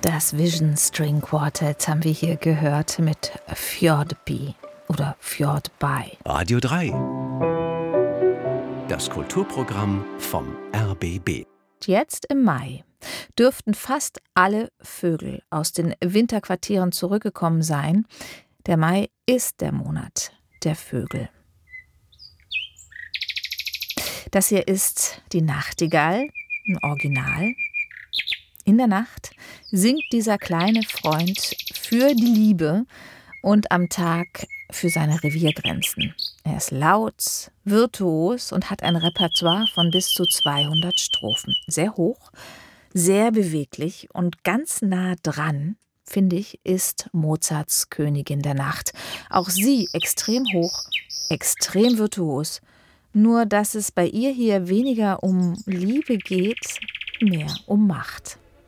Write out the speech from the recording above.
Das Vision String Quartet haben wir hier gehört mit Fjordby oder Fjordby. Radio 3. Das Kulturprogramm vom RBB. Jetzt im Mai dürften fast alle Vögel aus den Winterquartieren zurückgekommen sein. Der Mai ist der Monat der Vögel. Das hier ist die Nachtigall, ein Original. In der Nacht singt dieser kleine Freund für die Liebe und am Tag für seine Reviergrenzen. Er ist laut, virtuos und hat ein Repertoire von bis zu 200 Strophen. Sehr hoch, sehr beweglich und ganz nah dran, finde ich, ist Mozarts Königin der Nacht. Auch sie extrem hoch, extrem virtuos. Nur, dass es bei ihr hier weniger um Liebe geht, mehr um Macht.